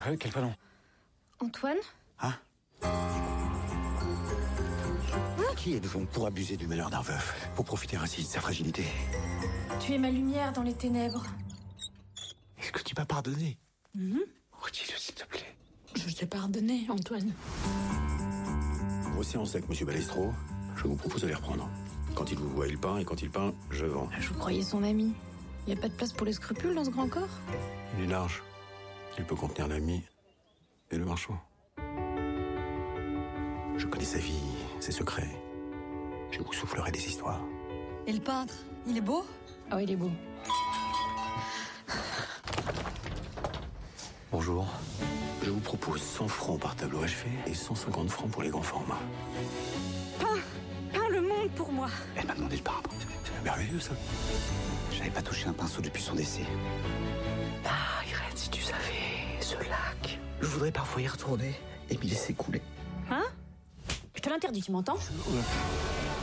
Quel prénom? Antoine? Hein? Qui êtes donc pour abuser du malheur d'un veuf? Pour profiter ainsi de sa fragilité? Tu es ma lumière dans les ténèbres. Est-ce que tu m'as pardonné? Redis-le, s'il te plaît. Je t'ai pardonné, Antoine. Vos séances avec Monsieur Balestro, je vous propose de les reprendre. Quand il vous voit, il peint, et quand il peint, je vends. Je vous croyais son ami. Y a pas de place pour les scrupules dans ce grand corps? Il est large. Il peut contenir l'ami et le marchand. Je connais sa vie, ses secrets. Je vous soufflerai des histoires. Et le peintre, il est beau? Oh, il est beau. Bonjour. Je vous propose 100 francs par tableau achevé et 150 francs pour les grands formats. Peins le monde pour moi. Elle m'a demandé de peindre. C'est merveilleux, ça. J'avais pas touché un pinceau depuis son décès. Ah, Irène, si tu savais, ce lac. Je voudrais parfois y retourner et m'y laisser couler. Hein? Je te l'interdis, tu m'entends?